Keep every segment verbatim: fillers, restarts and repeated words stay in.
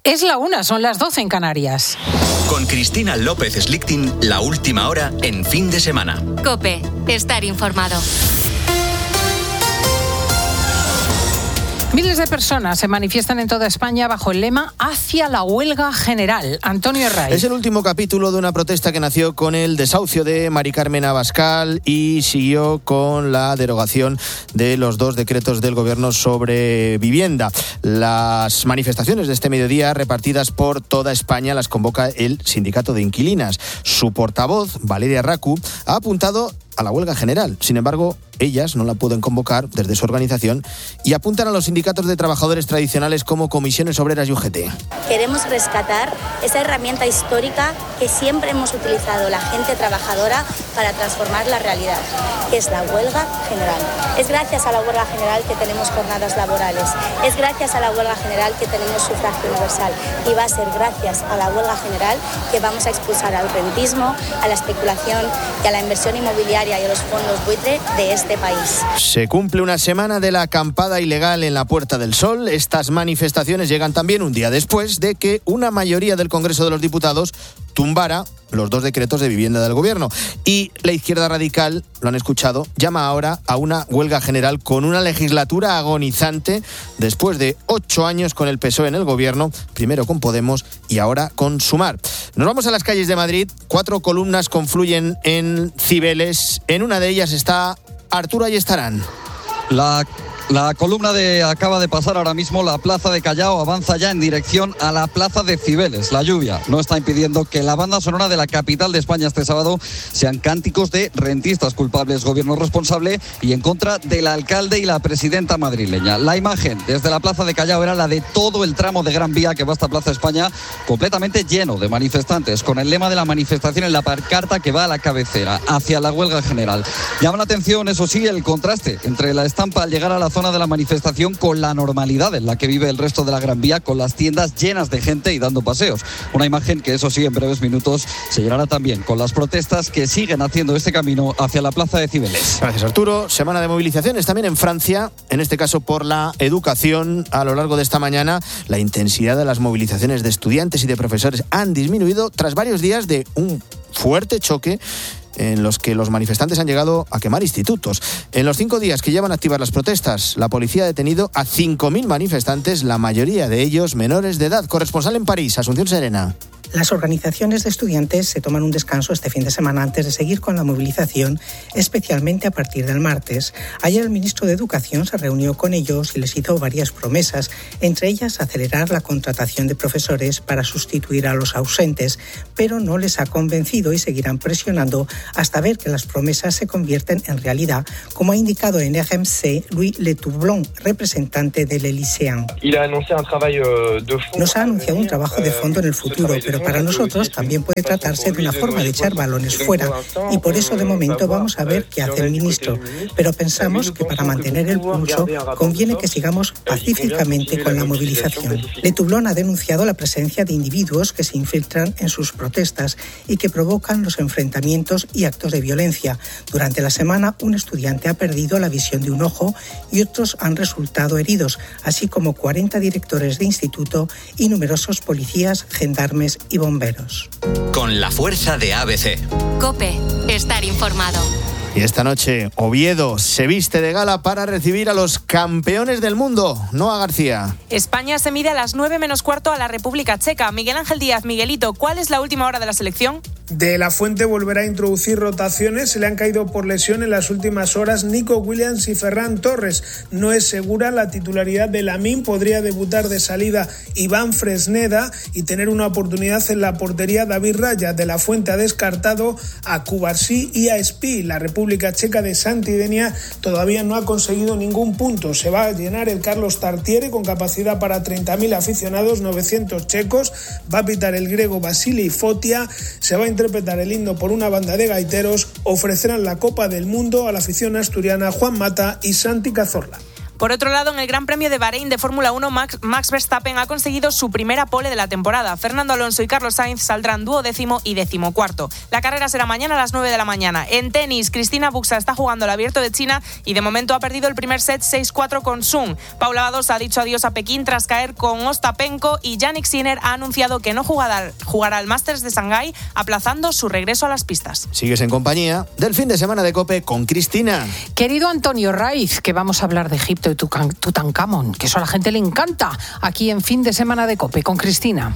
Es la una, son las doce en Canarias. Con Cristina López Slichting, la última hora en fin de semana. COPE, estar informado. Miles de personas se manifiestan en toda España bajo el lema Hacia la huelga general. Antonio Herray. Es el último capítulo de una protesta que nació con el desahucio de Mari Carmen Abascal y siguió con la derogación de los dos decretos del Gobierno sobre vivienda. Las manifestaciones de este mediodía, repartidas por toda España, las convoca el Sindicato de Inquilinas. Su portavoz, Valeria Racu, ha apuntado a la huelga general. Sin embargo, ellas no la pueden convocar desde su organización y apuntan a los sindicatos de trabajadores tradicionales como Comisiones Obreras y U G T. Queremos rescatar esa herramienta histórica que siempre hemos utilizado la gente trabajadora para transformar la realidad, que es la huelga general. Es gracias a la huelga general que tenemos jornadas laborales, es gracias a la huelga general que tenemos sufragio universal y va a ser gracias a la huelga general que vamos a expulsar al rentismo, a la especulación y a la inversión inmobiliaria y a los fondos buitre de este país. Se cumple una semana de la acampada ilegal en la Puerta del Sol. Estas manifestaciones llegan también un día después de que una mayoría del Congreso de los Diputados tumbara los dos decretos de vivienda del Gobierno. Y la izquierda radical, lo han escuchado, llama ahora a una huelga general con una legislatura agonizante después de ocho años con el P S O E en el Gobierno, primero con Podemos y ahora con Sumar. Nos vamos a las calles de Madrid. Cuatro columnas confluyen en Cibeles. En una de ellas está Arturo Ayestarán. La La columna de acaba de pasar ahora mismo la plaza de Callao, avanza ya en dirección a la plaza de Cibeles. La lluvia no está impidiendo que la banda sonora de la capital de España este sábado sean cánticos de rentistas culpables, gobierno responsable y en contra del alcalde y la presidenta madrileña. La imagen desde la plaza de Callao era la de todo el tramo de Gran Vía que va hasta Plaza España, completamente lleno de manifestantes, con el lema de la manifestación en la pancarta que va a la cabecera, hacia la huelga general. Llama la atención, eso sí, el contraste entre la estampa al llegar a la zona de la manifestación con la normalidad en la que vive el resto de la Gran Vía, con las tiendas llenas de gente y dando paseos. Una imagen que, eso sí, en breves minutos se llenará también con las protestas que siguen haciendo este camino hacia la plaza de Cibeles. Gracias, Arturo. Semana de movilizaciones también en Francia, en este caso por la educación. A lo largo de esta mañana, la intensidad de las movilizaciones de estudiantes y de profesores han disminuido tras varios días de un fuerte choque en los que los manifestantes han llegado a quemar institutos. En los cinco días que llevan activas las protestas, la policía ha detenido a cinco mil manifestantes, la mayoría de ellos menores de edad. Corresponsal en París, Asunción Serena. Las organizaciones de estudiantes se toman un descanso este fin de semana antes de seguir con la movilización, especialmente a partir del martes. Ayer el ministro de Educación se reunió con ellos y les hizo varias promesas, entre ellas acelerar la contratación de profesores para sustituir a los ausentes, pero no les ha convencido y seguirán presionando hasta ver que las promesas se convierten en realidad, como ha indicado en R M C Louis Letoublon, representante del Elyséen. Nos ha anunciado un trabajo de fondo en el futuro, pero para nosotros también puede tratarse de una forma de echar balones fuera y por eso de momento vamos a ver qué hace el ministro. Pero pensamos que para mantener el pulso conviene que sigamos pacíficamente con la movilización. Letoublon ha denunciado la presencia de individuos que se infiltran en sus protestas y que provocan los enfrentamientos y actos de violencia. Durante la semana, un estudiante ha perdido la visión de un ojo y otros han resultado heridos, así como cuarenta directores de instituto y numerosos policías, gendarmes y bomberos. Con la fuerza de A B C. COPE, estar informado. Y esta noche, Oviedo se viste de gala para recibir a los campeones del mundo. Noa García. España se mide a las nueve menos cuarto a la República Checa. Miguel Ángel Díaz, Miguelito, ¿cuál es la última hora de la selección? De la Fuente volverá a introducir rotaciones. Se le han caído por lesión en las últimas horas Nico Williams y Ferran Torres. No es segura la titularidad de Lamine. Podría debutar de salida Iván Fresneda y tener una oportunidad en la portería David Raya. De la Fuente ha descartado a Cubarsí y a Espí. La República Checa de Santidenia todavía no ha conseguido ningún punto. Se va a llenar el Carlos Tartiere con capacidad para treinta mil aficionados, novecientos checos. Va a pitar el griego Vasili Fotia. Se va a interpretar el himno por una banda de gaiteros. Ofrecerán la Copa del Mundo a la afición asturiana Juan Mata y Santi Cazorla. Por otro lado, en el Gran Premio de Bahrein de Fórmula uno, Max, Max Verstappen ha conseguido su primera pole de la temporada. Fernando Alonso y Carlos Sainz saldrán duodécimo y decimocuarto. La carrera será mañana a las nueve de la mañana. En tenis, Cristina Buxa está jugando el Abierto de China y de momento ha perdido el primer set seis cuatro con Sun. Paula Badosa ha dicho adiós a Pekín tras caer con Ostapenko y Jannik Sinner ha anunciado que no jugará, jugará al Masters de Shanghái, aplazando su regreso a las pistas. Sigues en compañía del fin de semana de COPE con Cristina. Querido Antonio Raiz, que vamos a hablar de Egipto y Tutankamón, que eso a la gente le encanta, aquí en fin de semana de COPE con Cristina.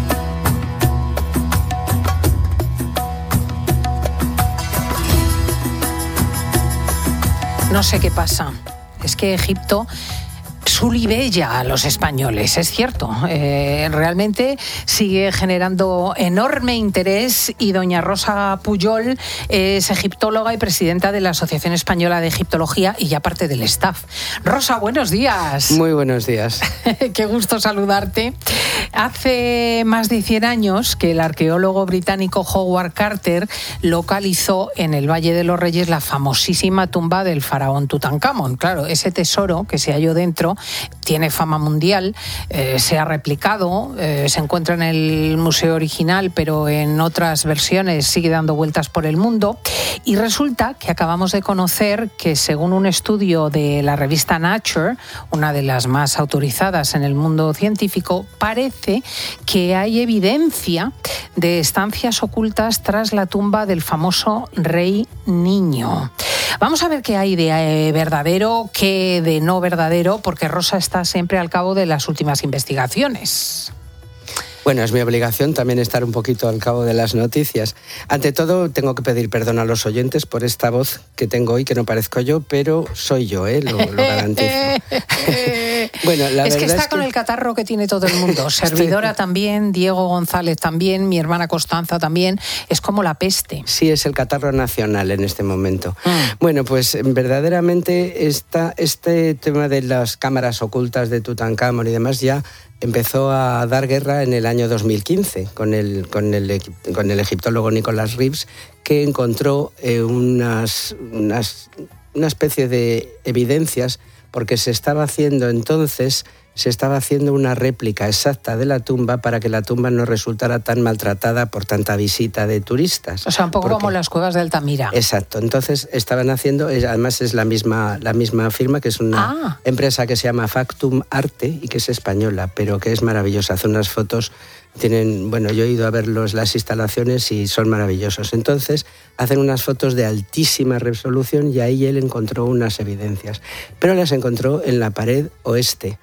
No sé qué pasa, es que Egipto sulibella a los españoles, es cierto. Eh, realmente sigue generando enorme interés y doña Rosa Pujol es egiptóloga y presidenta de la Asociación Española de Egiptología y ya parte del staff. Rosa, buenos días. Muy buenos días. Qué gusto saludarte. Hace más de cien años que el arqueólogo británico Howard Carter localizó en el Valle de los Reyes la famosísima tumba del faraón Tutankamón. Claro, ese tesoro que se halló dentro tiene fama mundial, eh, se ha replicado, eh, se encuentra en el museo original, pero en otras versiones sigue dando vueltas por el mundo. Y resulta que acabamos de conocer que, según un estudio de la revista Nature, una de las más autorizadas en el mundo científico, parece que hay evidencia de estancias ocultas tras la tumba del famoso rey niño. Vamos a ver qué hay de verdadero, qué de no verdadero, porque Rosa está siempre al cabo de las últimas investigaciones. Bueno, es mi obligación también estar un poquito al cabo de las noticias. Ante todo, tengo que pedir perdón a los oyentes por esta voz que tengo hoy, que no parezco yo, pero soy yo, ¿eh? Lo, lo garantizo. Bueno, la es verdad que está es que... con el catarro que tiene todo el mundo. Servidora también, Diego González también, mi hermana Constanza también. Es como la peste. Sí, es el catarro nacional en este momento. Mm. Bueno, pues verdaderamente esta, este tema de las cámaras ocultas de Tutankamón y demás ya empezó a dar guerra en el año dos mil quince con el, con el, con el egiptólogo Nicholas Reeves, que encontró eh, unas, unas, una especie de evidencias, porque se estaba haciendo entonces, se estaba haciendo una réplica exacta de la tumba para que la tumba no resultara tan maltratada por tanta visita de turistas. O sea, un poco porque, como las cuevas de Altamira. Exacto. Entonces estaban haciendo, además es la misma, la misma firma, que es una ah. empresa que se llama Factum Arte y que es española, pero que es maravillosa. Hace unas fotos, tienen, bueno, yo he ido a ver los, las instalaciones y son maravillosos. Entonces hacen unas fotos de altísima resolución y ahí él encontró unas evidencias. Pero las encontró en la pared oeste.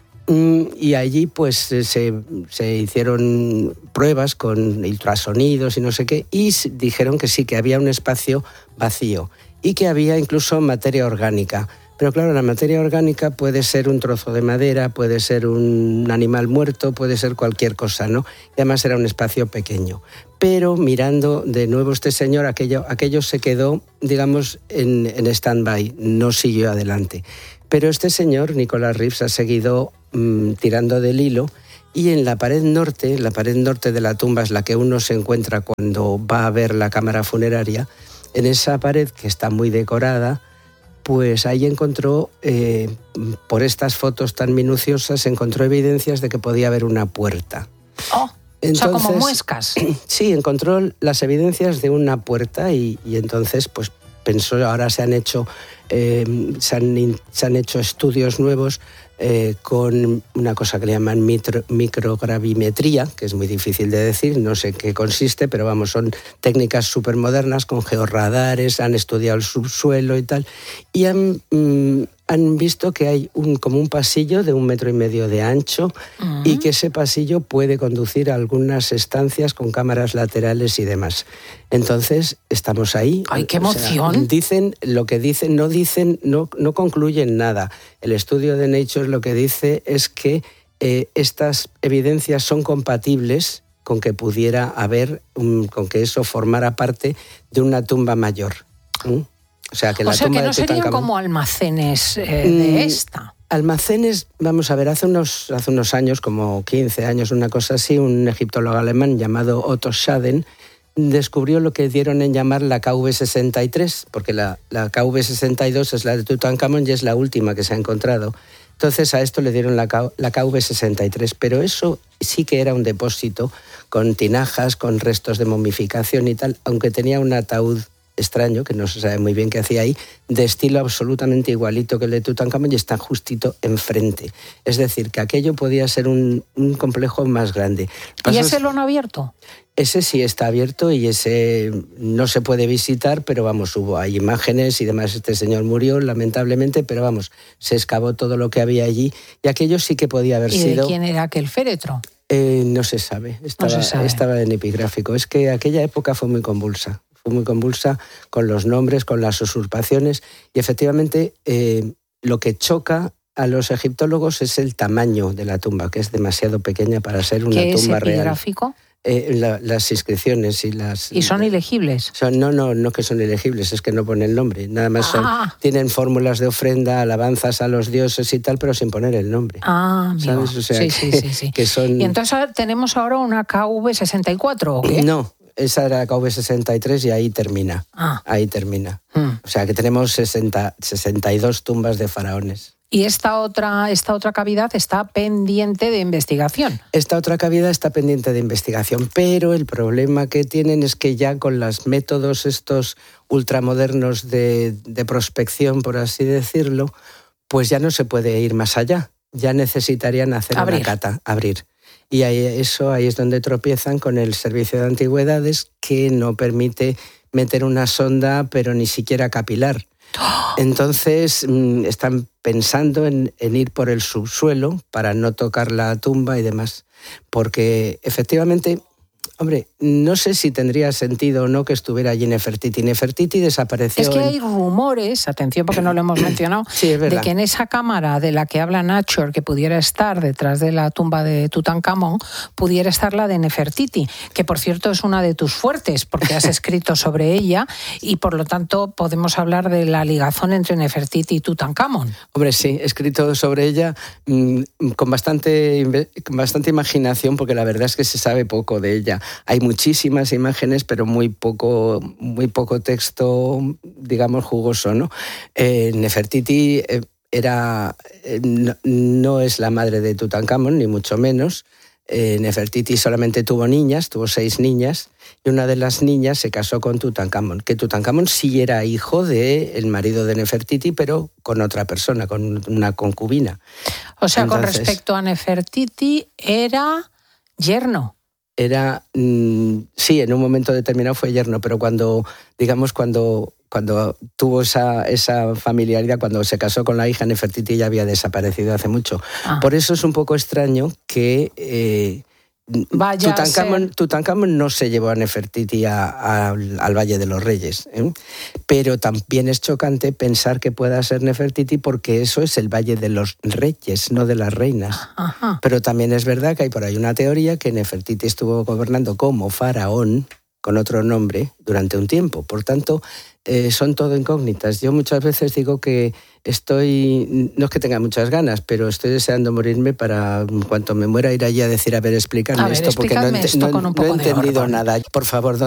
Y allí pues se, se hicieron pruebas con ultrasonidos y no sé qué, y dijeron que sí, que había un espacio vacío y que había incluso materia orgánica. Pero claro, la materia orgánica puede ser un trozo de madera, puede ser un animal muerto, puede ser cualquier cosa, ¿no? Y además era un espacio pequeño. Pero mirando de nuevo este señor, aquello, aquello se quedó, digamos, en, en stand-by, no siguió adelante. Pero este señor, Nicholas Reeves, ha seguido mmm, tirando del hilo, y en la pared norte, la pared norte de la tumba es la que uno se encuentra cuando va a ver la cámara funeraria. En esa pared, que está muy decorada, pues ahí encontró, eh, por estas fotos tan minuciosas, encontró evidencias de que podía haber una puerta. Oh, entonces, o sea, como muescas. Sí, encontró las evidencias de una puerta y, y entonces, pues pensó, ahora se han hecho, eh, se han, se han hecho estudios nuevos eh, con una cosa que le llaman micro, microgravimetría, que es muy difícil de decir, no sé qué consiste, pero vamos, son técnicas súper modernas con georradares, han estudiado el subsuelo y tal, y han, mm, han visto que hay un, como un pasillo de un metro y medio de ancho, uh-huh. y que ese pasillo puede conducir a algunas estancias con cámaras laterales y demás. Entonces, estamos ahí. ¡Ay, qué emoción! O sea, dicen lo que dicen, no dicen, no, no concluyen nada. El estudio de Nature lo que dice es que eh, estas evidencias son compatibles con que pudiera haber, um, con que eso formara parte de una tumba mayor. ¿Mm? O sea, que, la o sea, tumba que no de serían Tutankamón, como almacenes eh, de mm, esta. Almacenes, vamos a ver, hace unos, hace unos años, como quince años, una cosa así, un egiptólogo alemán llamado Otto Schaden descubrió lo que dieron en llamar la K V sesenta y tres, porque la, la K V sesenta y dos es la de Tutankamón y es la última que se ha encontrado. Entonces a esto le dieron la, la K V sesenta y tres, pero eso sí que era un depósito con tinajas, con restos de momificación y tal, aunque tenía un ataúd extraño, que no se sabe muy bien qué hacía ahí, de estilo absolutamente igualito que el de Tutankamón y está justito enfrente. Es decir, que aquello podía ser un, un complejo más grande. ¿Y ese lo han abierto? Ese sí está abierto y ese no se puede visitar, pero vamos, hubo hay imágenes y demás. Este señor murió, lamentablemente, pero vamos, se excavó todo lo que había allí y aquello sí que podía haber ¿Y sido... de quién era aquel féretro? Eh, no se sabe, estaba, no se sabe. Estaba en epigráfico. Es que aquella época fue muy convulsa. Fue muy convulsa con los nombres, con las usurpaciones y efectivamente eh, lo que choca a los egiptólogos es el tamaño de la tumba, que es demasiado pequeña para ser una ¿Qué tumba es real. epigráfico? Eh, la, las inscripciones y las... ¿Y son ilegibles? Son, no, no, no que son ilegibles, es que no ponen el nombre. Nada más son, ah. tienen fórmulas de ofrenda, alabanzas a los dioses y tal, pero sin poner el nombre. Ah, amigo. ¿Sabes? O sea, sí, que, sí, sí, sí. Que son... ¿Y entonces tenemos ahora una K V sesenta y cuatro o qué? No. Esa era la K V sesenta y tres y ahí termina. Ah. Ahí termina. Hmm. O sea que tenemos sesenta, sesenta y dos tumbas de faraones. Y esta otra, esta otra cavidad está pendiente de investigación. Esta otra cavidad está pendiente de investigación, pero el problema que tienen es que ya con los métodos estos ultramodernos de, de prospección, por así decirlo, pues ya no se puede ir más allá. Ya necesitarían hacer abrir. una cata, abrir. Y ahí, eso ahí es donde tropiezan con el Servicio de Antigüedades, que no permite meter una sonda, pero ni siquiera capilar. Entonces están pensando en, en ir por el subsuelo para no tocar la tumba y demás. Porque efectivamente, hombre, no sé si tendría sentido o no que estuviera allí Nefertiti. Nefertiti desapareció. Es que en... hay rumores, atención porque no lo hemos mencionado, sí, es verdad, de que en esa cámara de la que habla Nacho, que pudiera estar detrás de la tumba de Tutankamón, pudiera estar la de Nefertiti, que por cierto es una de tus fuertes, porque has escrito sobre ella y por lo tanto podemos hablar de la ligazón entre Nefertiti y Tutankamón. Hombre, sí, he escrito sobre ella mmm, con, bastante, con bastante imaginación, porque la verdad es que se sabe poco de ella. Hay muchísimas imágenes, pero muy poco, muy poco texto, digamos, jugoso, ¿no? Eh, Nefertiti eh, era, eh, no, no es la madre de Tutankamón, ni mucho menos. Eh, Nefertiti solamente tuvo niñas, tuvo seis niñas, y una de las niñas se casó con Tutankamón, que Tutankamón sí era hijo del marido de Nefertiti, pero con otra persona, con una concubina. O sea, Entonces, con respecto a Nefertiti, era yerno. Era, mmm, sí, en un momento determinado fue yerno, pero cuando, digamos, cuando, cuando tuvo esa, esa familiaridad, cuando se casó con la hija, Nefertiti ya había desaparecido hace mucho. Ah. Por eso es un poco extraño que eh, Tutankamón, Tutankamón no se llevó a Nefertiti a, a, al Valle de los Reyes, ¿eh? Pero también es chocante pensar que pueda ser Nefertiti porque eso es el Valle de los Reyes, no de las reinas. Ajá. Pero también es verdad que hay por ahí una teoría que Nefertiti estuvo gobernando como faraón, con otro nombre, durante un tiempo. Por tanto, eh, son todo incógnitas. Yo muchas veces digo que estoy, no es que tenga muchas ganas, pero estoy deseando morirme para, en cuanto me muera, ir allí a decir, a ver, explícame a ver, esto, porque no, esto no, con un poco no he entendido de nada. Por favor,